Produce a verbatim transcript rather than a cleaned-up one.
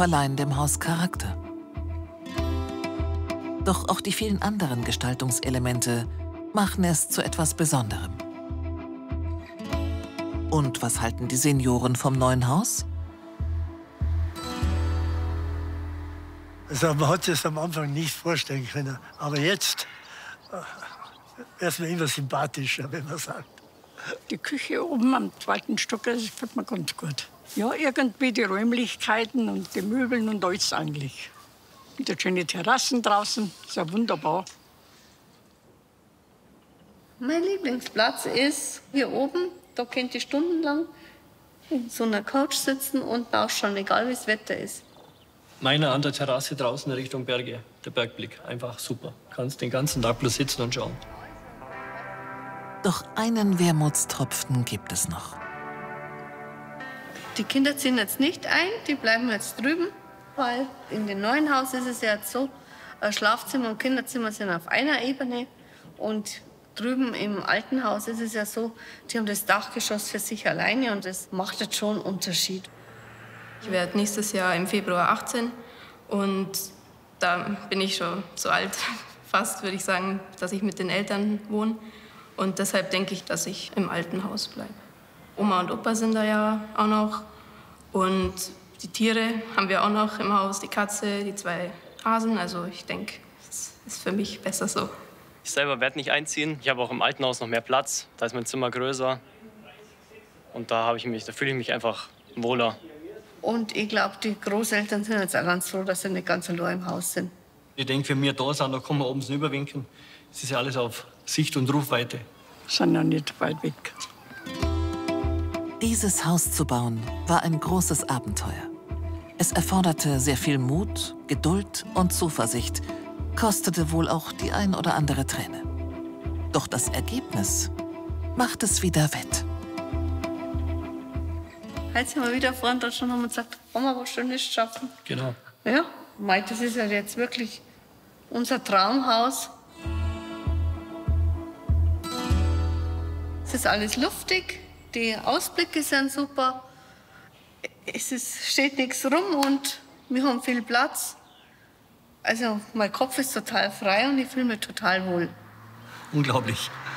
verleihen dem Haus Charakter. Doch auch die vielen anderen Gestaltungselemente machen es zu etwas Besonderem. Und was halten die Senioren vom neuen Haus? Also man hat sich das am Anfang nicht vorstellen können. Aber jetzt wäre es mir immer sympathischer, wenn man sagt. Die Küche oben am zweiten Stock, das gefällt mir ganz gut. Ja, irgendwie die Räumlichkeiten und die Möbeln und alles eigentlich. Und die schöne Terrassen draußen, ist ja wunderbar. Mein Lieblingsplatz ist hier oben. Da könnt ihr stundenlang in so einer Couch sitzen und ausschauen, egal wie das Wetter ist. Meiner an der Terrasse draußen Richtung Berge, der Bergblick, einfach super. Kannst den ganzen Tag bloß sitzen und schauen. Doch einen Wermutstropfen gibt es noch. Die Kinder ziehen jetzt nicht ein, die bleiben jetzt drüben, weil in dem neuen Haus ist es ja jetzt so, Schlafzimmer und Kinderzimmer sind auf einer Ebene und drüben im alten Haus ist es ja so, die haben das Dachgeschoss für sich alleine und das macht jetzt schon einen Unterschied. Ich werde nächstes Jahr im Februar achtzehn und da bin ich schon so alt, fast würde ich sagen, dass ich mit den Eltern wohne. Und deshalb denke ich, dass ich im alten Haus bleibe. Oma und Opa sind da ja auch noch. Und die Tiere haben wir auch noch im Haus, die Katze, die zwei Hasen. Also ich denke, es ist für mich besser so. Ich selber werde nicht einziehen. Ich habe auch im alten Haus noch mehr Platz. Da ist mein Zimmer größer. Und da, habe ich mich, da fühle ich mich einfach wohler. Und ich glaube, die Großeltern sind jetzt auch ganz froh, dass sie nicht ganz allein im Haus sind. Ich denke, wenn wir da sind, da kann man oben rüberwinken. Es ist ja alles auf Sicht- und Rufweite. Sind ja nicht weit weg. Dieses Haus zu bauen, war ein großes Abenteuer. Es erforderte sehr viel Mut, Geduld und Zuversicht, kostete wohl auch die ein oder andere Träne. Doch das Ergebnis macht es wieder wett. Heute sind wir wieder vorhin dort schon haben wir gesagt, wollen wir was Schönes schaffen? Genau. Ja, mei, das ist ja jetzt wirklich unser Traumhaus. Es ist alles luftig, die Ausblicke sind super, es ist, steht nichts rum und wir haben viel Platz. Also mein Kopf ist total frei und ich fühle mich total wohl. Unglaublich.